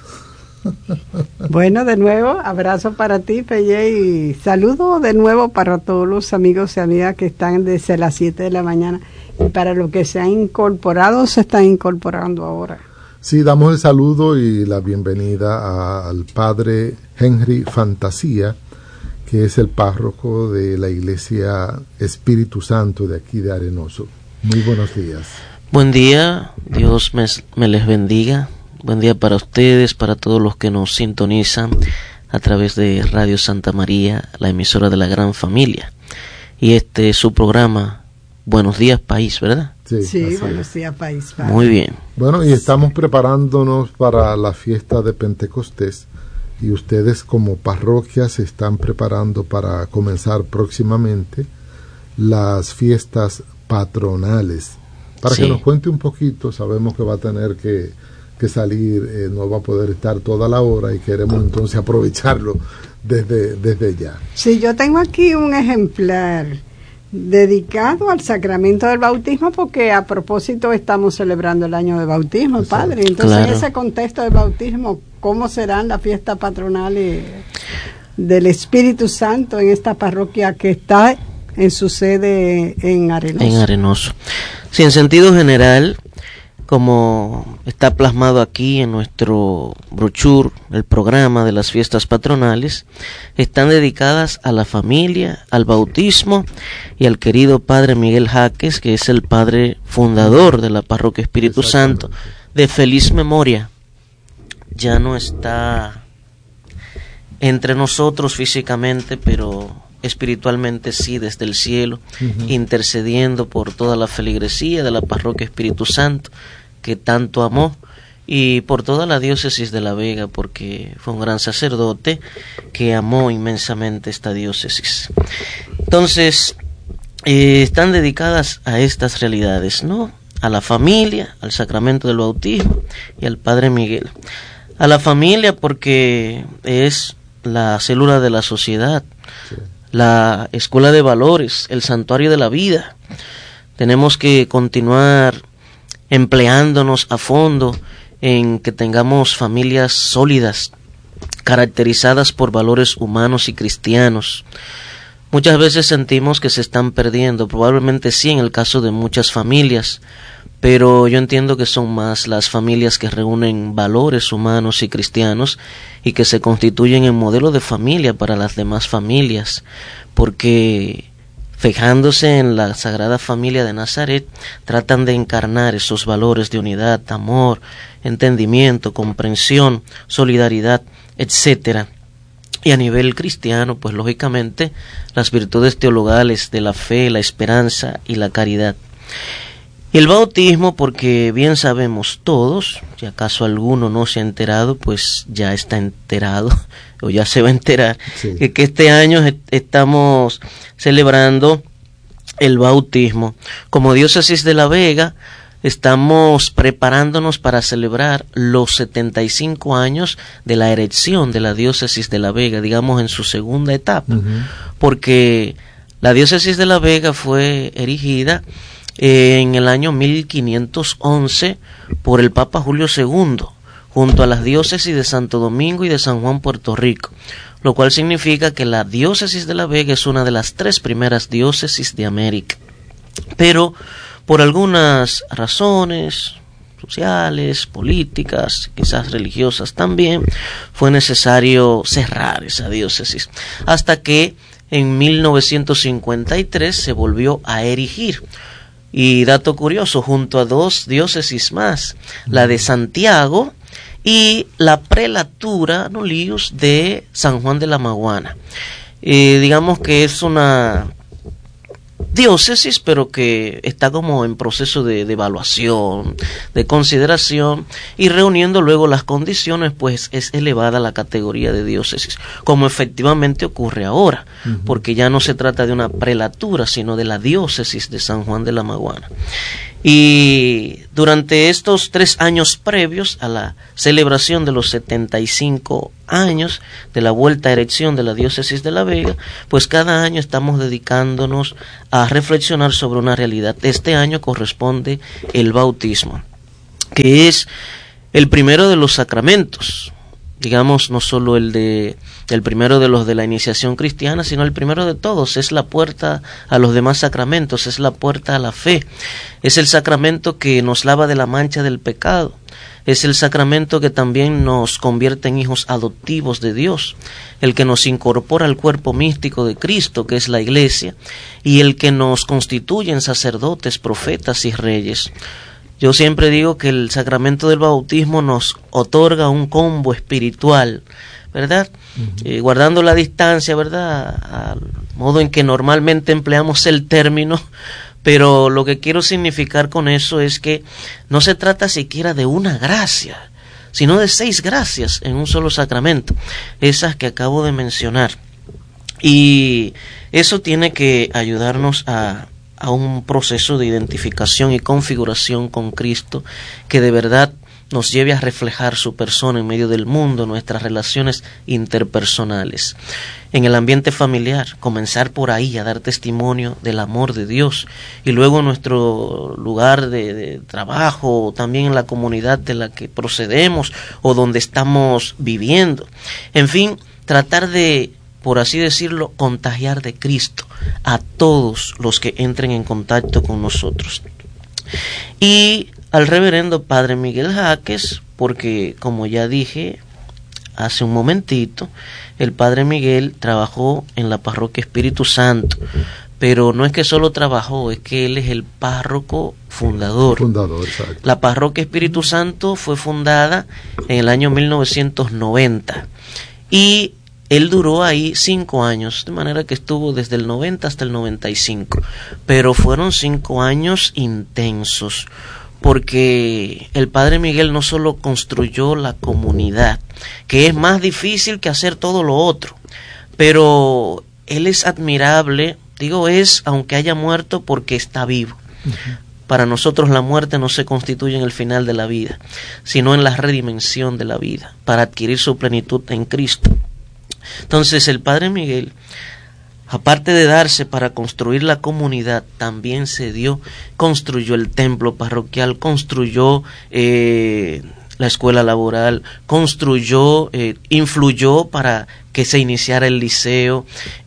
Bueno, de nuevo, abrazo para ti, Pelle, y saludo de nuevo para todos los amigos y amigas que están desde las siete de la mañana y para los que se han incorporado, se están incorporando ahora. Sí, damos el saludo y la bienvenida a, al padre Henry Fantasía, que es el párroco de la iglesia Espíritu Santo de aquí de Arenoso. Muy buenos días. Buen día, Dios me, me les bendiga. Buen día para ustedes, para todos los que nos sintonizan a través de Radio Santa María, la emisora de la gran familia. Y este es su programa, Buenos Días País, ¿verdad? Sí, sí Buenos Días País. Padre. Muy bien. Bueno, y estamos preparándonos para la fiesta de Pentecostés. Y ustedes como parroquia se están preparando para comenzar próximamente las fiestas patronales. Para sí. que nos cuente un poquito, sabemos que va a tener que, que salir, eh, no va a poder estar toda la hora y queremos entonces aprovecharlo desde, desde ya. Sí, yo tengo aquí un ejemplar dedicado al sacramento del bautismo porque a propósito estamos celebrando el año de bautismo, Exacto. Padre. Entonces claro. En ese contexto de bautismo, ¿cómo serán las fiestas patronales del Espíritu Santo en esta parroquia que está en su sede en Arenoso? En Arenoso. Sí, en sentido general, como está plasmado aquí en nuestro brochure, el programa de las fiestas patronales, están dedicadas a la familia, al bautismo y al querido Padre Miguel Jaques, que es el padre fundador de la parroquia Espíritu Santo, de feliz memoria. Ya no está entre nosotros físicamente, pero espiritualmente sí, desde el cielo, uh-huh. intercediendo por toda la feligresía de la parroquia Espíritu Santo, que tanto amó, y por toda la diócesis de La Vega, porque fue un gran sacerdote que amó inmensamente esta diócesis. Entonces, eh, están dedicadas a estas realidades, ¿no? A la familia, al sacramento del bautismo y al Padre Miguel. A la familia porque es la célula de la sociedad, sí. la escuela de valores, el santuario de la vida. Tenemos que continuar empleándonos a fondo en que tengamos familias sólidas, caracterizadas por valores humanos y cristianos. Muchas veces sentimos que se están perdiendo, probablemente sí en el caso de muchas familias, pero yo entiendo que son más las familias que reúnen valores humanos y cristianos y que se constituyen en modelo de familia para las demás familias, porque fijándose en la Sagrada Familia de Nazaret, tratan de encarnar esos valores de unidad, amor, entendimiento, comprensión, solidaridad, etcétera. Y a nivel cristiano, pues lógicamente, las virtudes teologales de la fe, la esperanza y la caridad. Y el bautismo, porque bien sabemos todos, si acaso alguno no se ha enterado, pues ya está enterado, o ya se va a enterar, sí. que, que este año estamos celebrando el bautismo. Como diócesis de La Vega, estamos preparándonos para celebrar los setenta y cinco años de la erección de la diócesis de La Vega, digamos en su segunda etapa, uh-huh. porque la diócesis de La Vega fue erigida en el año mil quinientos once por el Papa Julio segundo, junto a las diócesis de Santo Domingo y de San Juan, Puerto Rico, lo cual significa que la diócesis de La Vega es una de las tres primeras diócesis de América. Pero por algunas razones sociales, políticas, quizás religiosas también, fue necesario cerrar esa diócesis, hasta que en mil novecientos cincuenta y tres se volvió a erigir. Y dato curioso, junto a dos diócesis más, la de Santiago y la prelatura, no líos, de San Juan de la Maguana. Eh, digamos que es una diócesis, pero que está como en proceso de, de evaluación, de consideración, y reuniendo luego las condiciones, pues es elevada la categoría de diócesis, como efectivamente ocurre ahora, uh-huh. porque ya no se trata de una prelatura, sino de la diócesis de San Juan de la Maguana. Y durante estos tres años previos a la celebración de los setenta y cinco años de la vuelta a erección de la diócesis de La Vega, pues cada año estamos dedicándonos a reflexionar sobre una realidad. Este año corresponde el bautismo, que es el primero de los sacramentos, digamos, no solo el de el primero de los de la iniciación cristiana, sino el primero de todos. Es la puerta a los demás sacramentos, es la puerta a la fe, es el sacramento que nos lava de la mancha del pecado, es el sacramento que también nos convierte en hijos adoptivos de Dios, el que nos incorpora al cuerpo místico de Cristo, que es la Iglesia, y el que nos constituye en sacerdotes, profetas y reyes. Yo siempre digo que el sacramento del bautismo nos otorga un combo espiritual, ¿verdad? Uh-huh. Eh, guardando la distancia, ¿verdad? Al modo en que normalmente empleamos el término, pero lo que quiero significar con eso es que no se trata siquiera de una gracia, sino de seis gracias en un solo sacramento, esas que acabo de mencionar. Y eso tiene que ayudarnos a a un proceso de identificación y configuración con Cristo que de verdad nos lleve a reflejar su persona en medio del mundo, nuestras relaciones interpersonales. En el ambiente familiar, comenzar por ahí a dar testimonio del amor de Dios, y luego en nuestro lugar de, de trabajo, también en la comunidad de la que procedemos o donde estamos viviendo. En fin, tratar de, por así decirlo, contagiar de Cristo a todos los que entren en contacto con nosotros. Y al reverendo Padre Miguel Jaques, porque como ya dije hace un momentito, el Padre Miguel trabajó en la parroquia Espíritu Santo, pero no es que solo trabajó, es que él es el párroco fundador. Fundador, exacto. La parroquia Espíritu Santo fue fundada en el año mil novecientos noventa y él duró ahí cinco años, de manera que estuvo desde el noventa hasta el noventa y cinco, pero fueron cinco años intensos, porque el Padre Miguel no solo construyó la comunidad, que es más difícil que hacer todo lo otro, pero él es admirable, digo es, aunque haya muerto, porque está vivo. Uh-huh. Para nosotros la muerte no se constituye en el final de la vida, sino en la redimensión de la vida, para adquirir su plenitud en Cristo. Entonces el Padre Miguel, aparte de darse para construir la comunidad, también se dio, construyó el templo parroquial, construyó eh, la escuela laboral, construyó, eh, influyó para que se iniciara el liceo,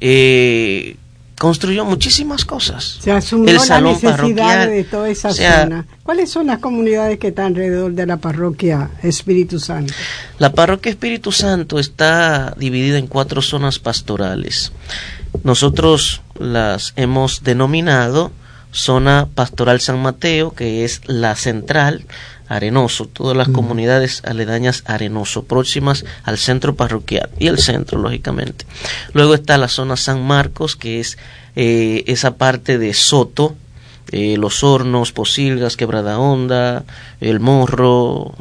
eh, construyó muchísimas cosas. Se asumió el salón la necesidad parroquial, de toda esa o sea, zona. ¿Cuáles son las comunidades que están alrededor de la parroquia Espíritu Santo? La parroquia Espíritu Santo está dividida en cuatro zonas pastorales. Nosotros las hemos denominado zona pastoral San Mateo, que es la central, Arenoso, todas las mm. comunidades aledañas a Arenoso, próximas al centro parroquial y el centro, lógicamente. Luego está la zona San Marcos, que es eh, esa parte de Soto, eh, Los Hornos, Posilgas, Quebrada Honda, El Morro,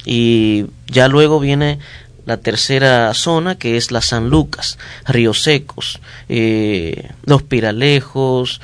y ya luego viene la tercera zona, que es la San Lucas, Ríos Secos, eh, Los Piralejos,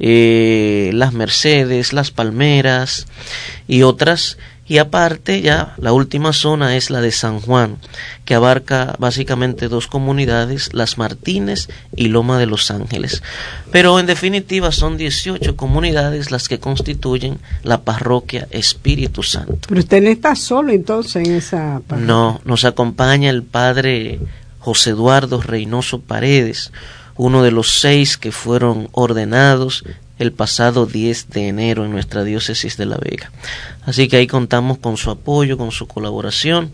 eh, Las Mercedes, Las Palmeras y otras. Y aparte ya la última zona es la de San Juan, que abarca básicamente dos comunidades, Las Martínez y Loma de los Ángeles. Pero en definitiva son dieciocho comunidades las que constituyen la parroquia Espíritu Santo. Pero usted no está solo entonces en esa parroquia. No, nos acompaña el padre José Eduardo Reynoso Paredes, uno de los seis que fueron ordenados el pasado diez de enero en nuestra diócesis de La Vega. Así que ahí contamos con su apoyo, con su colaboración,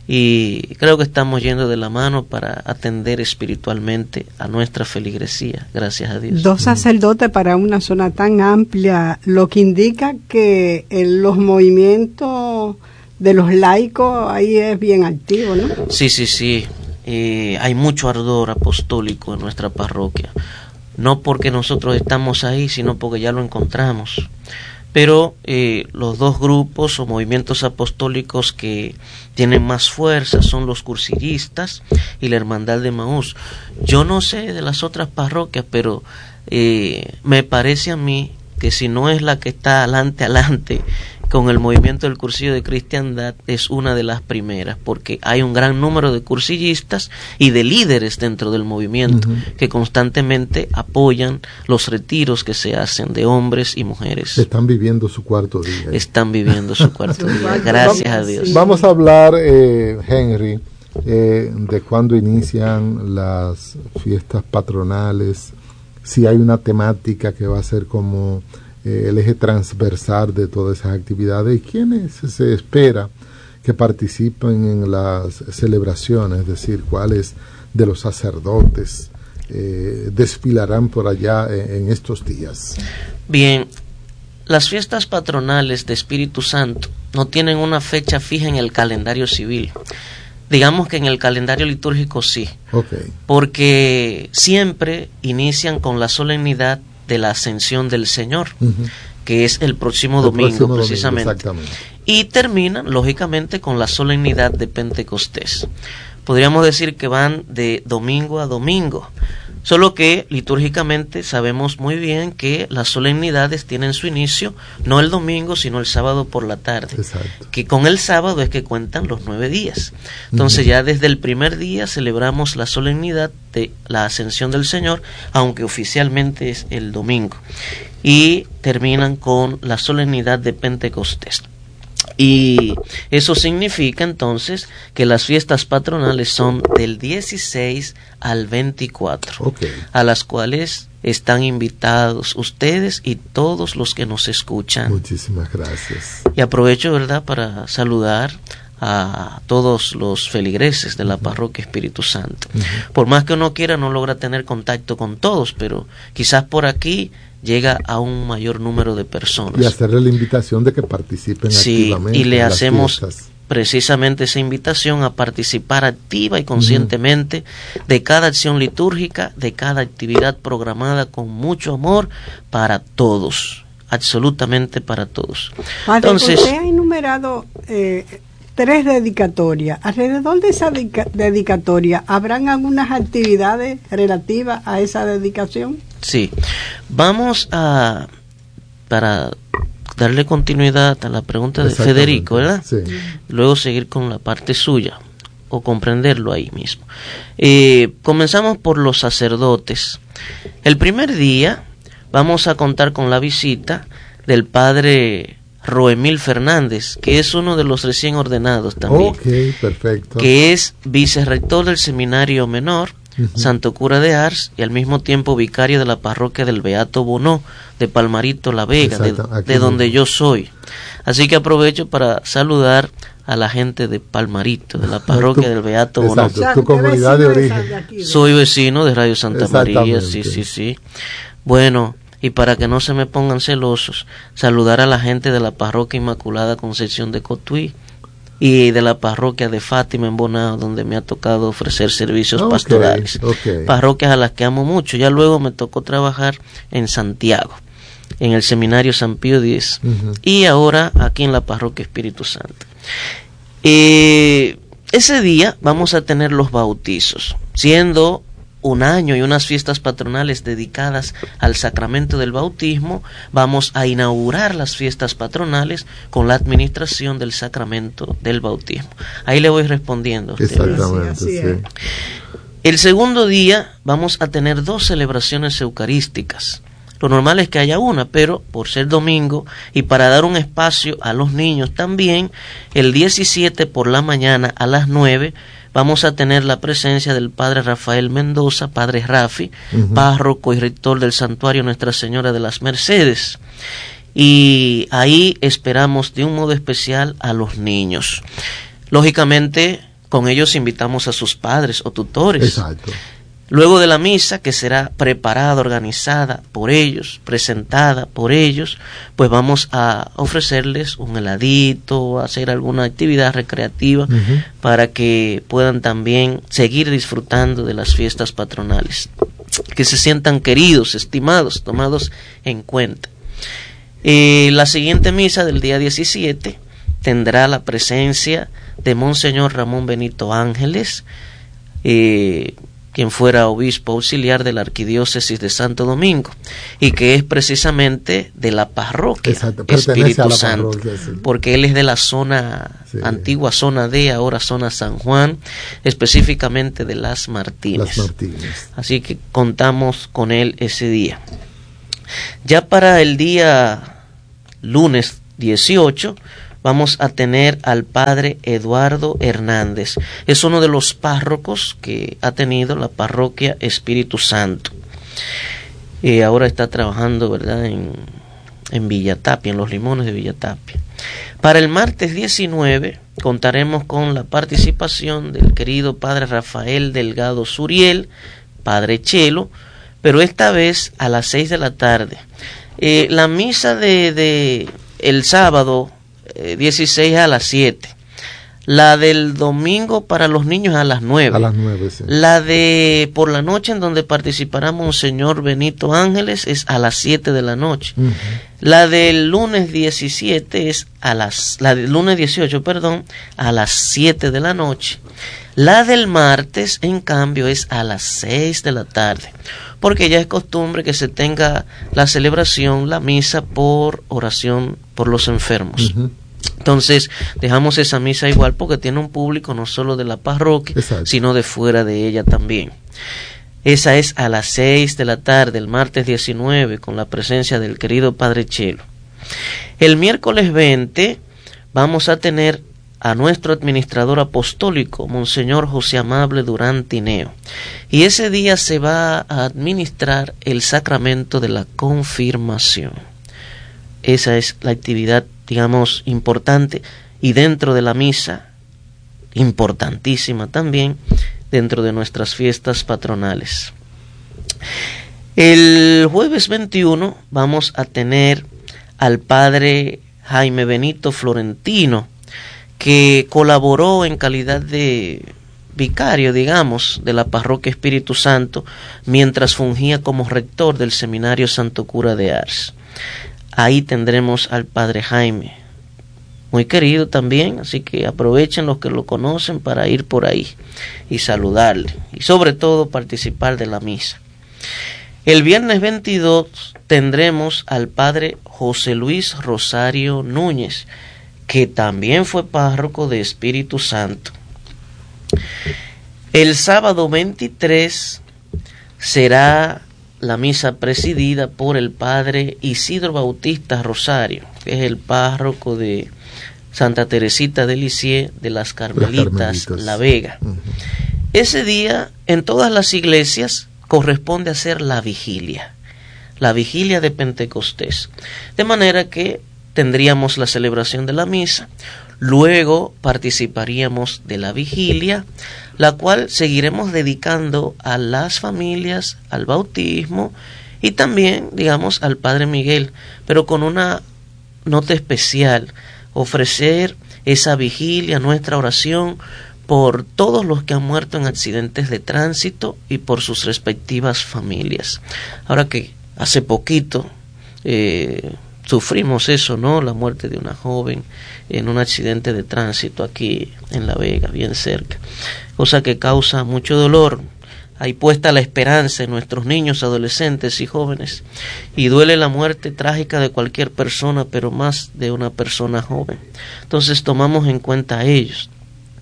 y creo que estamos yendo de la mano para atender espiritualmente a nuestra feligresía, gracias a Dios. Dos sacerdotes para una zona tan amplia, lo que indica que en los movimientos de los laicos ahí es bien activo, ¿no? Sí, sí, sí. Eh, hay mucho ardor apostólico en nuestra parroquia. No porque nosotros estamos ahí, sino porque ya lo encontramos. Pero eh, los dos grupos o movimientos apostólicos que tienen más fuerza son los cursillistas y la Hermandad de Emaús. Yo no sé de las otras parroquias, pero eh, me parece a mí que si no es la que está adelante, adelante, con el movimiento del cursillo de cristiandad, es una de las primeras, porque hay un gran número de cursillistas y de líderes dentro del movimiento uh-huh. que constantemente apoyan los retiros que se hacen de hombres y mujeres. Están viviendo su cuarto día. Están viviendo su cuarto día, gracias a Dios. Vamos a hablar, eh, Henry, eh, de cuándo inician las fiestas patronales, si hay una temática que va a ser como eh, el eje transversal de todas esas actividades, y quiénes se espera que participen en las celebraciones, es decir, cuáles de los sacerdotes eh, desfilarán por allá en, en estos días. Bien, las fiestas patronales de Espíritu Santo no tienen una fecha fija en el calendario civil. Digamos que en el calendario litúrgico sí, okay. porque siempre inician con la solemnidad de la Ascensión del Señor, uh-huh. que es el próximo el domingo próximo precisamente, domingo, y terminan lógicamente con la solemnidad de Pentecostés. Podríamos decir que van de domingo a domingo, solo que litúrgicamente sabemos muy bien que las solemnidades tienen su inicio no el domingo sino el sábado por la tarde. Exacto. Que con el sábado es que cuentan los nueve días. Entonces uh-huh. ya desde el primer día celebramos la solemnidad de la Ascensión del Señor, aunque oficialmente es el domingo, y terminan con la solemnidad de Pentecostés. Y eso significa entonces que las fiestas patronales son del dieciséis al veinticuatro, okay. a las cuales están invitados ustedes y todos los que nos escuchan. Muchísimas gracias. Y aprovecho, ¿verdad?, para saludar a todos los feligreses de la uh-huh. parroquia Espíritu Santo. Uh-huh. Por más que uno quiera, no logra tener contacto con todos, pero quizás por aquí llega a un mayor número de personas. Y hacerle la invitación de que participen sí, activamente. Y le en hacemos las fiestas. Precisamente esa invitación a participar activa y conscientemente uh-huh. de cada acción litúrgica, de cada actividad programada con mucho amor para todos, absolutamente para todos. Padre, entonces, usted ha enumerado eh, tres dedicatorias. Alrededor de esa dedica- dedicatoria, ¿habrán algunas actividades relativas a esa dedicación? Sí, vamos a, para darle continuidad a la pregunta de Federico, ¿verdad? Sí. Luego seguir con la parte suya, o comprenderlo ahí mismo. Eh, comenzamos por los sacerdotes. El primer día vamos a contar con la visita del padre Roemil Fernández, que es uno de los recién ordenados también. Ok, perfecto. Que es vicerrector del Seminario Menor, uh-huh. Santo Cura de Ars, y al mismo tiempo vicario de la parroquia del Beato Bonó, de Palmarito La Vega, de, de donde yo soy. Así que aprovecho para saludar a la gente de Palmarito, de la parroquia tu, del Beato Bonó. Exacto, tu comunidad de origen. De aquí, Soy vecino de Radio Santa María, sí, sí, sí. Bueno, y para que no se me pongan celosos, saludar a la gente de la parroquia Inmaculada Concepción de Cotuí y de la parroquia de Fátima en Bonao, donde me ha tocado ofrecer servicios okay, pastorales. Okay. Parroquias a las que amo mucho. Ya luego me tocó trabajar en Santiago, en el Seminario San Pío X, uh-huh. y ahora aquí en la parroquia Espíritu Santo. Eh, ese día vamos a tener los bautizos, siendo un año y unas fiestas patronales dedicadas al sacramento del bautismo. Vamos a inaugurar las fiestas patronales con la administración del sacramento del bautismo. Ahí le voy respondiendo. Exactamente, sí, sí. El segundo día vamos a tener dos celebraciones eucarísticas. Lo normal es que haya una, pero por ser domingo y para dar un espacio a los niños también, el diecisiete por la mañana a las nueve vamos a tener la presencia del padre Rafael Mendoza, padre Rafi, uh-huh. párroco y rector del santuario Nuestra Señora de las Mercedes. Y ahí esperamos de un modo especial a los niños. Lógicamente, con ellos invitamos a sus padres o tutores. Exacto. Luego de la misa, que será preparada, organizada por ellos, presentada por ellos, pues vamos a ofrecerles un heladito, hacer alguna actividad recreativa uh-huh. para que puedan también seguir disfrutando de las fiestas patronales, que se sientan queridos, estimados, tomados en cuenta. Eh, la siguiente misa del día diecisiete tendrá la presencia de Monseñor Ramón Benito Ángeles, eh, quien fuera obispo auxiliar de la arquidiócesis de Santo Domingo, y que es precisamente de la parroquia Exacto, Espíritu la Santo, parroquia, sí. porque él es de la zona, sí. antigua zona D, ahora zona San Juan, específicamente de Las Martínez. Las Martínez. Así que contamos con él ese día. Ya para el día lunes dieciocho, vamos a tener al padre Eduardo Hernández. Es uno de los párrocos que ha tenido la parroquia Espíritu Santo. Eh, ahora está trabajando, ¿verdad?, en, en Villatapia, en Los Limones de Villatapia. Para el martes diecinueve contaremos con la participación del querido padre Rafael Delgado Suriel, padre Chelo, pero esta vez a las seis de la tarde. Eh, la misa de, de el sábado dieciséis a las siete, la del domingo para los niños a las nueve, a las nueve sí. La de por la noche, en donde participará Monseñor Benito Ángeles, es a las siete de la noche. Uh-huh. La del lunes diecisiete es a las la del lunes dieciocho, perdón, a las siete de la noche. La del martes, en cambio, es a las seis de la tarde, porque ya es costumbre que se tenga la celebración, la misa por oración por los enfermos. Uh-huh. Entonces dejamos esa misa igual, porque tiene un público no solo de la parroquia, exacto, sino de fuera de ella también. Esa es a las seis de la tarde, el martes diecinueve, con la presencia del querido padre Chelo. El miércoles veinte vamos a tener a nuestro administrador apostólico, Monseñor José Amable Durán Tineo, y ese día se va a administrar el sacramento de la confirmación. Esa es la actividad, digamos, importante, y dentro de la misa, importantísima también, dentro de nuestras fiestas patronales. El jueves veintiuno vamos a tener al padre Jaime Benito Florentino, que colaboró en calidad de vicario, digamos, de la parroquia Espíritu Santo, mientras fungía como rector del seminario Santo Cura de Ars. Ahí tendremos al padre Jaime, muy querido también, así que aprovechen los que lo conocen para ir por ahí y saludarle, y sobre todo participar de la misa. El viernes veintidós tendremos al padre José Luis Rosario Núñez, que también fue párroco de Espíritu Santo. El sábado veintitrés será la misa presidida por el padre Isidro Bautista Rosario, que es el párroco de Santa Teresita de Lisieux de las Carmelitas, las Carmelitas. La Vega. Uh-huh. Ese día, en todas las iglesias, corresponde hacer la vigilia, la vigilia de Pentecostés, de manera que tendríamos la celebración de la misa, luego participaríamos de la vigilia, la cual seguiremos dedicando a las familias, al bautismo y también, digamos, al Padre Miguel, pero con una nota especial, ofrecer esa vigilia, nuestra oración por todos los que han muerto en accidentes de tránsito y por sus respectivas familias. Ahora que hace poquito eh, sufrimos eso, ¿no? La muerte de una joven en un accidente de tránsito aquí en La Vega, bien cerca, cosa que causa mucho dolor. Hay puesta la esperanza en nuestros niños, adolescentes y jóvenes, y duele la muerte trágica de cualquier persona, pero más de una persona joven. Entonces tomamos en cuenta a ellos.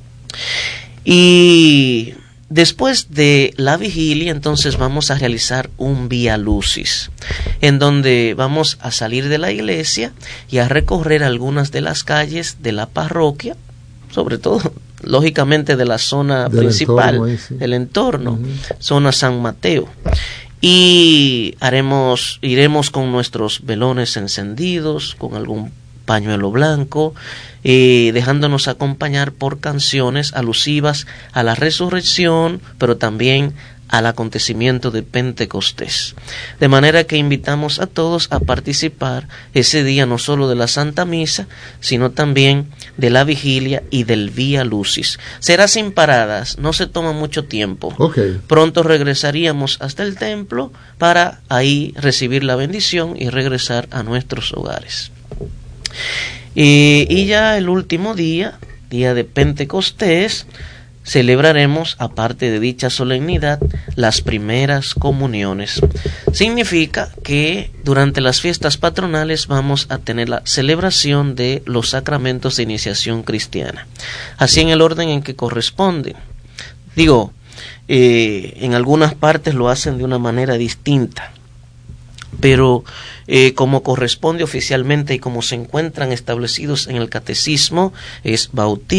Y después de la vigilia, entonces vamos a realizar un Vía Lucis, en donde vamos a salir de la iglesia y a recorrer algunas de las calles de la parroquia, sobre todo, lógicamente, de la zona del principal, entorno, ahí, sí. del entorno, uh-huh. zona San Mateo. Y haremos, iremos con nuestros velones encendidos, con algún pañuelo blanco, eh, dejándonos acompañar por canciones alusivas a la resurrección, pero también al acontecimiento de Pentecostés. De manera que invitamos a todos a participar ese día no solo de la Santa Misa, sino también de la vigilia y del Vía Lucis. Será sin paradas, no se toma mucho tiempo. Okay. Pronto regresaríamos hasta el templo para ahí recibir la bendición y regresar a nuestros hogares. Y, y ya el último día, día de Pentecostés, celebraremos, aparte de dicha solemnidad, las primeras comuniones. Significa que durante las fiestas patronales vamos a tener la celebración de los sacramentos de iniciación cristiana, así en el orden en que corresponde. Digo, eh, en algunas partes lo hacen de una manera distinta, pero eh, como corresponde oficialmente y como se encuentran establecidos en el catecismo, es bautismo,